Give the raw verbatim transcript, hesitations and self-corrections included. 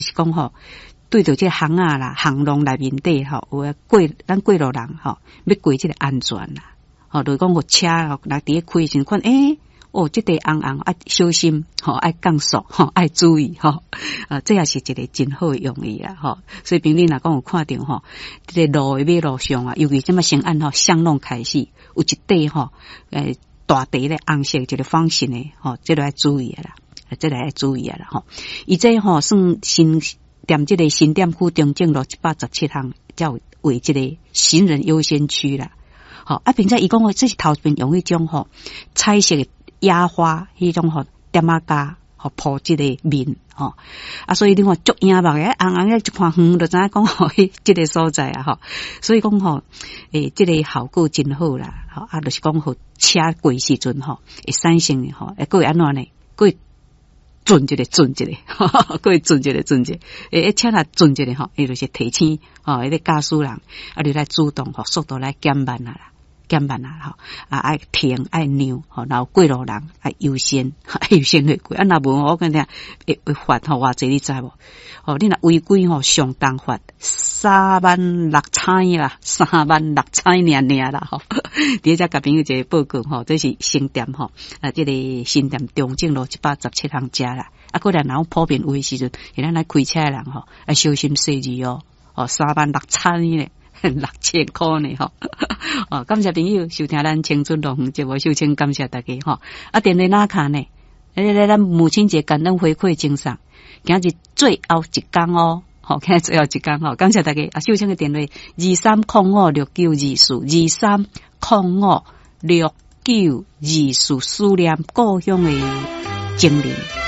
是讲吼，对着这巷啊啦、巷弄内面底吼，有诶过咱过路人吼，要过这个安全啦。吼，就是讲个车吼来伫咧开时看，诶、欸，哦，这个红红爱小心，吼，爱降速，吼，爱注意，吼，啊，这也是一个真好诶用意啦，吼。所以朋友若讲有看到吼，这个路诶马路上啊，尤其这么先按吼巷弄开始，有一块吼，诶。大地咧红色一个方形诶，吼，这个要注意啦，这个要注意啦，吼。伊这吼算新店这个新店区中正路一百十七巷，叫为这个行人优先区啦，吼。啊，并且伊讲哦，这是头边用迄种吼彩色诶压花，迄种吼点啊加吼铺这个面，吼。啊，所以你看足影目诶，红红诶一看远就知影讲吼，这个所在啊，吼。所以讲吼，诶，这个效果真好啦，吼。啊，就是讲吼。车过时阵吼，会产生的吼，会过会安怎呢？过会准一个准一个，过会准一个准一个。诶，车若准一个吼，伊就是提醒吼，迄个驾驶人啊，你来主动吼，速度来减慢啊啦，减慢啊吼，啊爱停爱让吼，然后过路人爱优先，爱优先去过。啊，若无我跟你讲，会会罚吼偌济，你知无？哦，你若违规吼，上当罚三万六千啦，三万六千年年啦吼。第一只甲朋友一个报告吼，这是新店吼，啊，这个新店中正路一百十七巷家啦。啊，个人然后普遍有诶时阵，咱来开车诶人吼，要小心细致哦。哦，三万六千呢，六千块呢吼。哦，感谢朋友收听咱青春路节目，首先感谢大家吼。啊，电话哪卡呢？来来，咱母亲节感恩回馈精神，今日最后一天哦。好，今日最后一天吼，感谢大家啊！首先嘅电话二三空五六九二四二三空五六九二四，思念故乡嘅精灵。